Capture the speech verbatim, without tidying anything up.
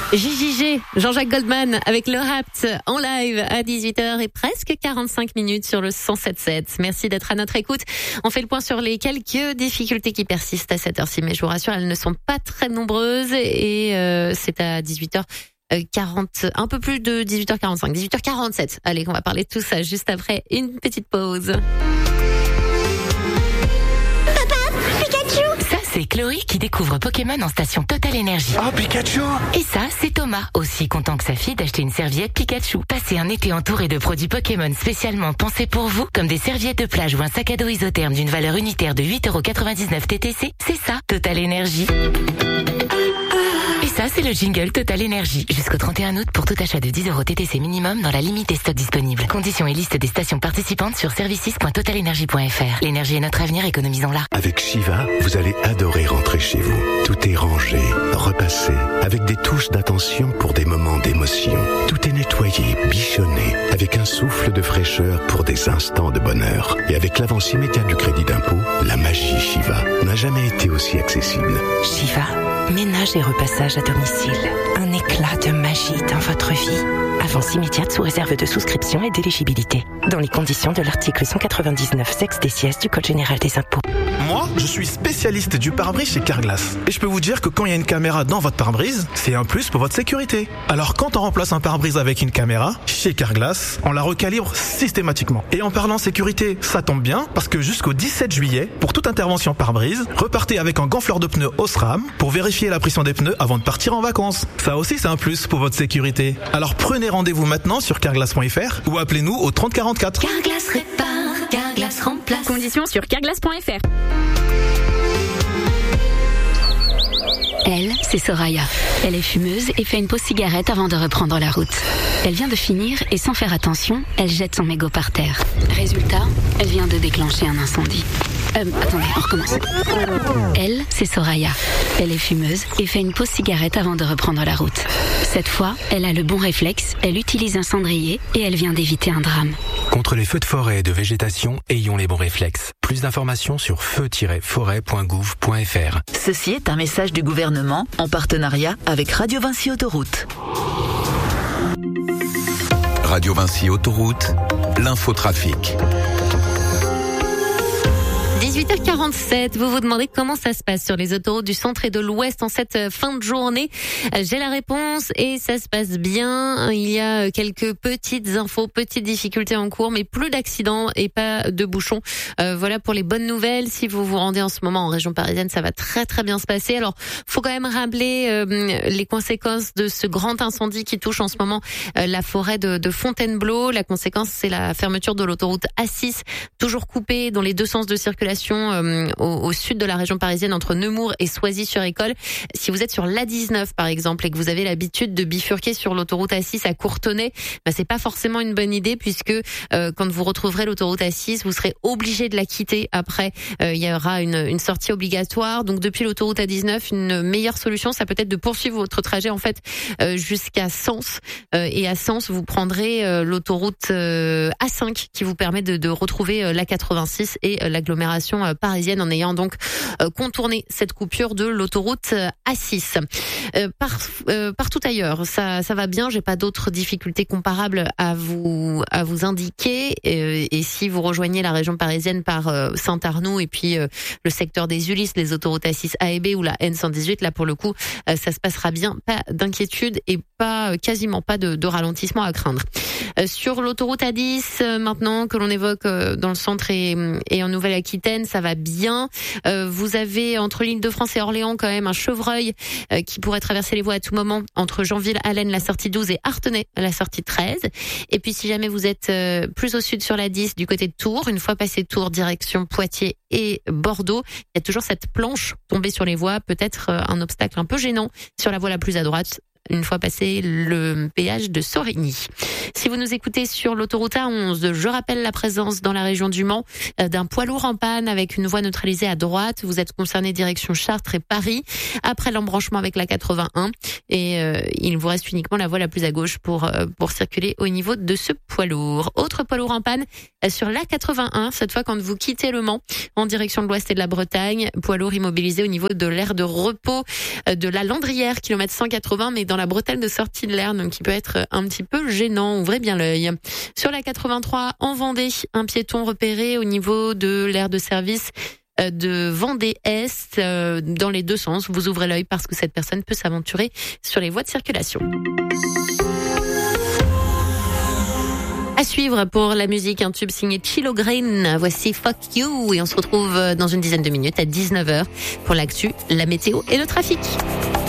J J G, Jean-Jacques Goldman avec le Rapt en live à dix-huit heures et presque quarante-cinq minutes sur le cent sept virgule sept. Merci d'être à notre écoute. On fait le point sur les quelques difficultés qui persistent à cette heure-ci, mais je vous rassure, elles ne sont pas très nombreuses et euh, c'est à dix-huit heures quarante, un peu plus de dix-huit heures quarante-cinq, dix-huit heures quarante-sept. Allez, on va parler de tout ça juste après une petite pause. C'est Chloé qui découvre Pokémon en station Total Énergie. Oh, Pikachu! Et ça, c'est Thomas, aussi content que sa fille d'acheter une serviette Pikachu. Passez un été entouré de produits Pokémon spécialement pensés pour vous, comme des serviettes de plage ou un sac à dos isotherme d'une valeur unitaire de huit euros quatre-vingt-dix-neuf T T C. C'est ça, Total Énergie. Et ça, c'est le jingle Total Énergie. Jusqu'au trente et un août pour tout achat de dix euros T T C minimum dans la limite des stocks disponibles. Conditions et liste des stations participantes sur services point total énergie point f r. L'énergie est notre avenir, économisons-la. Avec Shiva, vous allez adorer rentrer chez vous. Tout est rangé, repassé, avec des touches d'attention pour des moments d'émotion. Tout est nettoyé, bichonné, avec un souffle de fraîcheur pour des instants de bonheur. Et avec l'avance immédiate du crédit d'impôt, la magie Shiva n'a jamais été aussi accessible. Shiva, ménage et repassage à domicile. Un éclat de magie dans votre vie. Avance immédiate sous réserve de souscription et d'éligibilité. Dans les conditions de l'article cent quatre-vingt-dix-neuf sexe des sièges du Code général des impôts. Moi, je suis spécialiste du pare-brise chez Carglass. Et je peux vous dire que quand il y a une caméra dans votre pare-brise, c'est un plus pour votre sécurité. Alors quand on remplace un pare-brise avec une caméra, chez Carglass, on la recalibre systématiquement. Et en parlant sécurité, ça tombe bien, parce que jusqu'au dix-sept juillet, pour toute intervention pare-brise, repartez avec un gonfleur de pneus Osram pour vérifier la pression des pneus avant de partir en vacances. Ça aussi, c'est un plus pour votre sécurité. Alors prenez rendez-vous maintenant sur carglass point f r ou appelez-nous au trente quarante-quatre. Carglass répare, Carglass remplace. Conditions sur carglass point f r. Elle, c'est Soraya. Elle est fumeuse et fait une pause cigarette avant de reprendre la route. Elle vient de finir et sans faire attention, elle jette son mégot par terre. Résultat, elle vient de déclencher un incendie. Euh, attendez, on recommence. Elle, c'est Soraya. Elle est fumeuse et fait une pause cigarette avant de reprendre la route. Cette fois, elle a le bon réflexe, elle utilise un cendrier et elle vient d'éviter un drame. Contre les feux de forêt et de végétation, ayons les bons réflexes. Plus d'informations sur feu tiret forêt point gouv point f r. Ceci est un message du gouvernement en partenariat avec Radio Vinci Autoroute. Radio Vinci Autoroute, l'infotrafic. dix-huit heures quarante-sept, vous vous demandez comment ça se passe sur les autoroutes du centre et de l'ouest en cette fin de journée. J'ai la réponse et ça se passe bien. Il y a quelques petites infos, petites difficultés en cours, mais plus d'accidents et pas de bouchons. Euh, voilà pour les bonnes nouvelles. Si vous vous rendez en ce moment en région parisienne, ça va très très bien se passer. Alors, faut quand même rappeler euh, les conséquences de ce grand incendie qui touche en ce moment euh, la forêt de, de Fontainebleau. La conséquence, c'est la fermeture de l'autoroute A six, toujours coupée dans les deux sens de circulation. Euh, au, au sud de la région parisienne entre Nemours et Soisy-sur-École. Si vous êtes sur l'A dix-neuf par exemple et que vous avez l'habitude de bifurquer sur l'autoroute A six à Courtenay, bah, c'est pas forcément une bonne idée puisque euh, quand vous retrouverez l'autoroute A six, vous serez obligé de la quitter après. Euh, il y aura une, une sortie obligatoire. Donc depuis l'autoroute A dix-neuf, une meilleure solution, ça peut être de poursuivre votre trajet en fait euh, jusqu'à Sens. Euh, et à Sens, vous prendrez euh, l'autoroute euh, A cinq qui vous permet de, de retrouver euh, l'A quatre-vingt-six et euh, l'agglomération parisienne en ayant donc euh, contourné cette coupure de l'autoroute A six. Euh, par, euh, partout ailleurs, ça, ça va bien. J'ai pas d'autres difficultés comparables à vous à vous indiquer. Euh, et si vous rejoignez la région parisienne par euh, Saint-Arnoux et puis euh, le secteur des Ulysses, les autoroutes A six A et B ou la N cent dix-huit, là pour le coup, euh, ça se passera bien. Pas d'inquiétude et pas quasiment pas de, de ralentissement à craindre. Euh, sur l'autoroute A dix, euh, maintenant que l'on évoque euh, dans le centre et, et en Nouvelle-Aquitaine, ça va bien. Euh, vous avez entre l'Île-de-France et Orléans quand même un chevreuil euh, qui pourrait traverser les voies à tout moment entre Janville, Allen, la sortie douze et Artenay, la sortie treize. Et puis si jamais vous êtes euh, plus au sud sur la dix, du côté de Tours, une fois passé Tours, direction Poitiers et Bordeaux, il y a toujours cette planche tombée sur les voies, peut-être euh, un obstacle un peu gênant sur la voie la plus à droite. Une fois passé le péage de Sorigny. Si vous nous écoutez sur l'autoroute A onze, je rappelle la présence dans la région du Mans d'un poids lourd en panne avec une voie neutralisée à droite. Vous êtes concerné direction Chartres et Paris après l'embranchement avec la quatre-vingt-un et euh, il vous reste uniquement la voie la plus à gauche pour euh, pour circuler au niveau de ce poids lourd. Autre poids lourd en panne euh, sur la quatre-vingt-un, cette fois quand vous quittez le Mans en direction de l'ouest et de la Bretagne, poids lourd immobilisé au niveau de l'aire de repos euh, de la Landrière, kilomètre cent quatre-vingts, mais dans la bretelle de sortie de l'air, donc qui peut être un petit peu gênant. Ouvrez bien l'œil. Sur la quatre-vingt-trois en Vendée, un piéton repéré au niveau de l'aire de service de Vendée-Est euh, dans les deux sens. Vous ouvrez l'œil parce que cette personne peut s'aventurer sur les voies de circulation. À suivre pour la musique, un tube signé Chilo Green. Voici Fuck You et on se retrouve dans une dizaine de minutes à dix-neuf heures pour l'actu, la météo et le trafic.